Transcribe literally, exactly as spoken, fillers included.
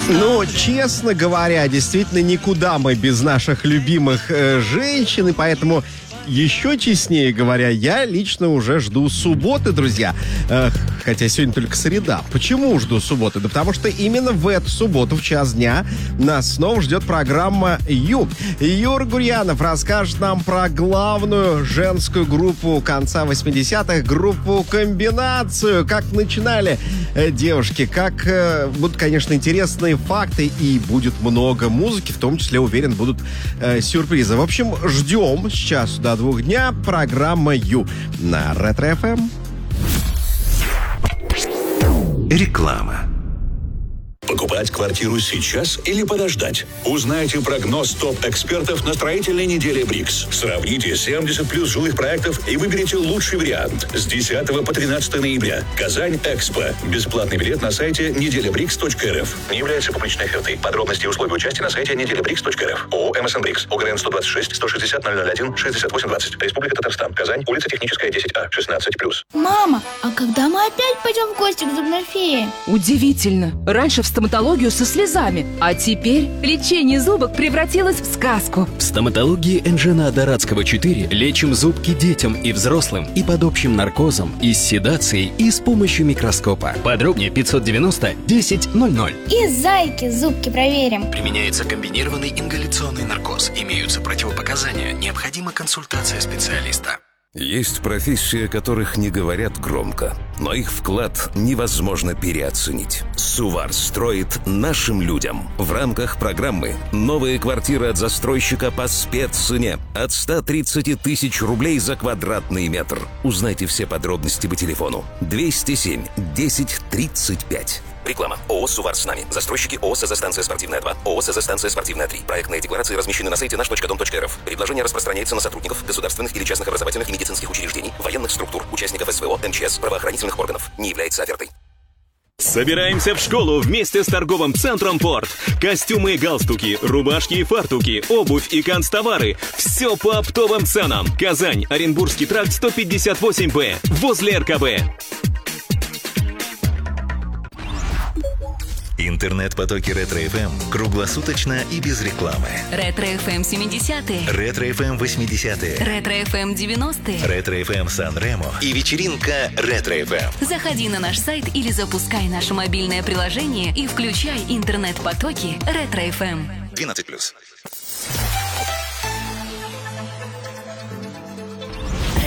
Ну, честно говоря, действительно, никуда мы без наших любимых э, женщин, и поэтому... Еще честнее говоря, я лично уже жду субботы, друзья. Э, хотя сегодня только среда. Почему жду субботы? Да потому что именно в эту субботу в час дня нас снова ждет программа «Ю». Юр Гурьянов расскажет нам про главную женскую группу конца восьмидесятых, группу «Комбинацию». Как начинали э, девушки, как э, будут, конечно, интересные факты, и будет много музыки, в том числе, уверен, будут э, сюрпризы. В общем, ждем с часу до двух дня программа «Ю» на Ретро-эф эм. Реклама. Покупать квартиру сейчас или подождать? Узнайте прогноз топ-экспертов на строительной неделе БРИКС. Сравните семьдесят плюс жилых проектов и выберите лучший вариант. С десятого по тринадцатое ноября. Казань Экспо. Бесплатный билет на сайте неделя брикс точка эр эф. Не является публичной офертой. Подробности и условия участия на сайте неделя брикс точка эр эф. ООО «МСН Брикс». ОГРН сто двадцать шесть сто шестьдесят ноль ноль один шестьдесят восемь двадцать. Республика Татарстан. Казань. Улица Техническая, десять А. шестнадцать плюс. Мама, а когда мы опять пойдем в гости к зубной фее? Удивительно. Раньше в стоматологию со слезами, а теперь лечение зубок превратилось в сказку. В стоматологии Энжена Дорадского четыре лечим зубки детям и взрослым и под общим наркозом, и с седацией, и с помощью микроскопа. Подробнее пятьсот девяносто десять ноль ноль. И зайки зубки проверим. Применяется комбинированный ингаляционный наркоз. Имеются противопоказания. Необходима консультация специалиста. Есть профессии, о которых не говорят громко, но их вклад невозможно переоценить. Сувар строит нашим людям. В рамках программы «Новая квартира от застройщика по спеццене» от ста тридцати тысяч рублей за квадратный метр. Узнайте все подробности по телефону двести семь десять тридцать пять. Реклама. ООО «Сувар с нами». Застройщики ООО «СЗ-станция спортивная два», ООО «СЗ-станция спортивная три». Проектные декларации размещены на сайте наш точка дом точка эр эф. Предложение распространяется на сотрудников государственных или частных образовательных и медицинских учреждений, военных структур, участников СВО, МЧС, правоохранительных органов. Не является офертой. Собираемся в школу вместе с торговым центром «Порт». Костюмы и галстуки, рубашки и фартуки, обувь и канцтовары. Все по оптовым ценам. Казань, Оренбургский тракт сто пятьдесят восемь Б. Возле эр ка бэ. Интернет-потоки Ретро-эф эм круглосуточно и без рекламы. Ретро-эф эм семидесятые. Ретро-эф эм восьмидесятые. Ретро-эф эм девяностые. Ретро-эф эм Сан-Ремо. И вечеринка Ретро-эф эм. Заходи на наш сайт или запускай наше мобильное приложение и включай интернет-потоки Ретро-эф эм. двенадцать плюс.